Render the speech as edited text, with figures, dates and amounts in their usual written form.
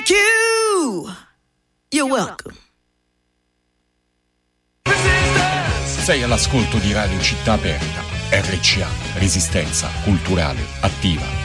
Thank you. You're welcome. Sei all'ascolto di Radio Città Aperta, RCA, Resistenza Culturale Attiva.